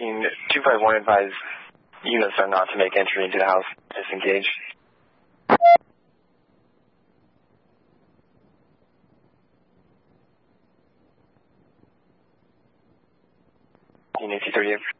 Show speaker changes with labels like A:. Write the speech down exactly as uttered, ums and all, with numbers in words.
A: Team two five one advise units are not to make entry into the house. Disengage. Unit T thirty-eight.